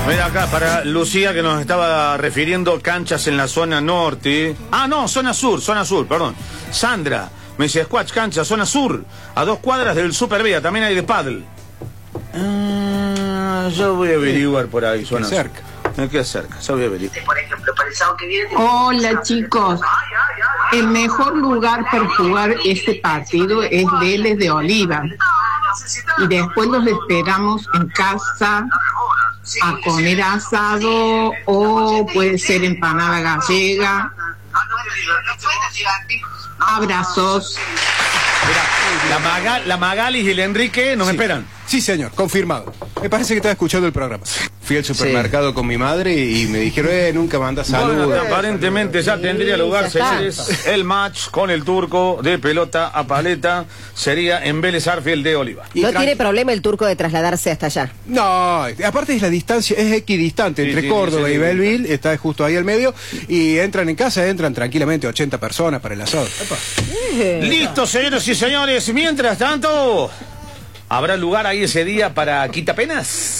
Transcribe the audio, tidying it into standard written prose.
Mira acá, para Lucía que nos estaba refiriendo canchas en la zona norte. Ah, no, zona sur, perdón. Sandra, me dice Squash Cancha, zona sur, a 2 cuadras del Super Vía, también hay de pádel. Yo voy a averiguar por ahí, zona cerca. Me queda cerca, yo voy a averiguar. Por ejemplo, para el sábado que viene... Hola chicos, el mejor lugar para jugar este partido es Vélez de Oliva. Y después los esperamos en casa a comer asado o puede ser empanada gallega. Abrazos. Mira, la Magalis y el Enrique nos esperan. Sí, señor, confirmado. Me parece que estaba escuchando el programa. Fui al supermercado con mi madre y me dijeron, nunca manda saludos. Bueno, aparentemente ya tendría lugar, señores, el match con el turco de pelota a paleta sería en Vélez Arfield de Oliva. No tiene problema el turco de trasladarse hasta allá. No, aparte es la distancia, es equidistante entre Córdoba y Belleville, está justo ahí al medio, y entran en casa, entran tranquilamente 80 personas para el asado. Listo, señoras y señores, mientras tanto, ¿habrá lugar ahí ese día para quitapenas?